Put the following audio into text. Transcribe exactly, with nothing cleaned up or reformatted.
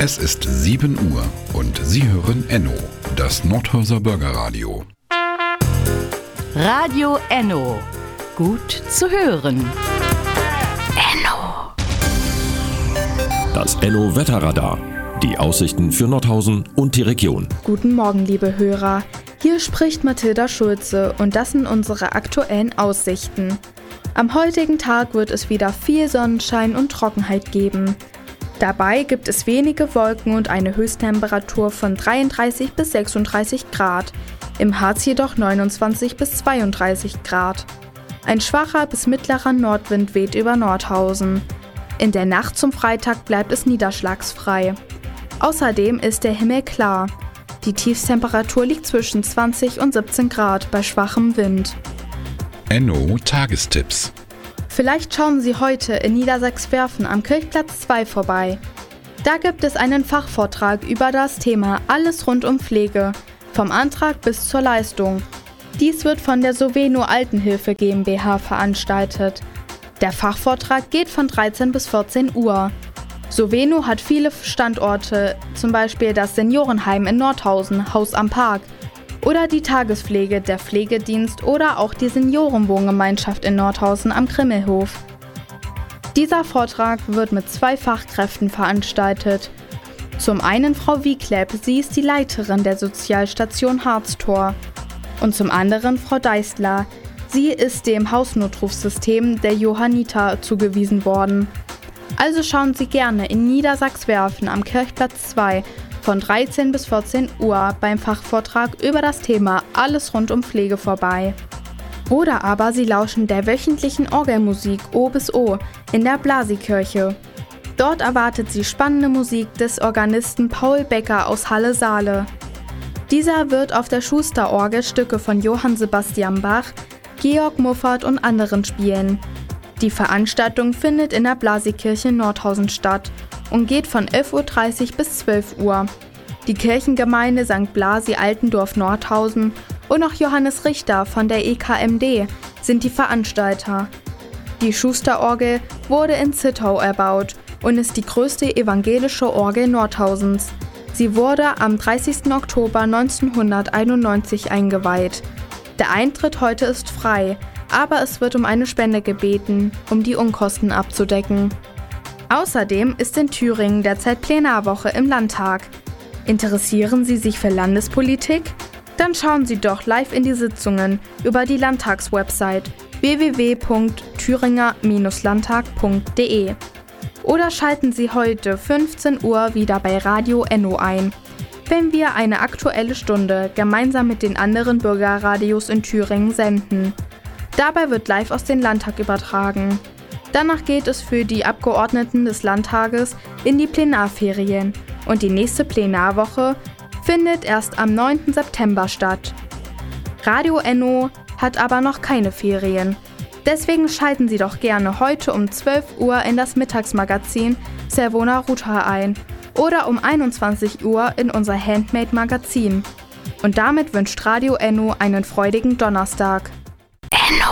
Es ist sieben Uhr und Sie hören Enno, das Nordhauser Bürgerradio. Radio Enno. Gut zu hören. Enno. Das Enno Wetterradar. Die Aussichten für Nordhausen und die Region. Guten Morgen, liebe Hörer. Hier spricht Mathilda Schulze und das sind unsere aktuellen Aussichten. Am heutigen Tag wird es wieder viel Sonnenschein und Trockenheit geben. Dabei gibt es wenige Wolken und eine Höchsttemperatur von dreiunddreißig bis sechsunddreißig Grad, im Harz jedoch neunundzwanzig bis zweiunddreißig Grad. Ein schwacher bis mittlerer Nordwind weht über Nordhausen. In der Nacht zum Freitag bleibt es niederschlagsfrei. Außerdem ist der Himmel klar. Die Tiefstemperatur liegt zwischen zwanzig und siebzehn Grad bei schwachem Wind. Enno Tagestipps. Vielleicht schauen Sie heute in Niedersachswerfen am Kirchplatz zwei vorbei. Da gibt es einen Fachvortrag über das Thema Alles rund um Pflege, vom Antrag bis zur Leistung. Dies wird von der Soveno Altenhilfe GmbH veranstaltet. Der Fachvortrag geht von dreizehn bis vierzehn Uhr. Soveno hat viele Standorte, zum Beispiel das Seniorenheim in Nordhausen, Haus am Park, oder die Tagespflege, der Pflegedienst oder auch die Seniorenwohngemeinschaft in Nordhausen am Grimmelhof. Dieser Vortrag wird mit zwei Fachkräften veranstaltet. Zum einen Frau Wieklepp, sie ist die Leiterin der Sozialstation Harztor. Und zum anderen Frau Deistler, sie ist dem Hausnotrufsystem der Johanniter zugewiesen worden. Also schauen Sie gerne in Niedersachswerfen am Kirchplatz zwei von dreizehn bis vierzehn Uhr beim Fachvortrag über das Thema Alles rund um Pflege vorbei. Oder aber Sie lauschen der wöchentlichen Orgelmusik O bis O in der Blasikirche. Dort erwartet Sie spannende Musik des Organisten Paul Becker aus Halle-Saale. Dieser wird auf der Schuster-Orgel Stücke von Johann Sebastian Bach, Georg Muffat und anderen spielen. Die Veranstaltung findet in der Blasikirche in Nordhausen statt und geht von elf Uhr dreißig bis zwölf Uhr. Die Kirchengemeinde Sankt Blasi Altendorf Nordhausen und auch Johannes Richter von der E K M D sind die Veranstalter. Die Schusterorgel wurde in Zittau erbaut und ist die größte evangelische Orgel Nordhausens. Sie wurde am dreißigsten Oktober neunzehnhunderteinundneunzig eingeweiht. Der Eintritt heute ist frei, aber es wird um eine Spende gebeten, um die Unkosten abzudecken. Außerdem ist in Thüringen derzeit Plenarwoche im Landtag. Interessieren Sie sich für Landespolitik? Dann schauen Sie doch live in die Sitzungen über die Landtagswebsite w w w punkt thüringer Bindestrich landtag punkt d e. Oder schalten Sie heute fünfzehn Uhr wieder bei Radio Enno ein, wenn wir eine aktuelle Stunde gemeinsam mit den anderen Bürgerradios in Thüringen senden. Dabei wird live aus dem Landtag übertragen. Danach geht es für die Abgeordneten des Landtages in die Plenarferien und die nächste Plenarwoche findet erst am neunten September statt. Radio Enno hat aber noch keine Ferien. Deswegen schalten Sie doch gerne heute um zwölf Uhr in das Mittagsmagazin Servona Ruta ein oder um einundzwanzig Uhr in unser Handmade-Magazin. Und damit wünscht Radio Enno einen freudigen Donnerstag. Enno.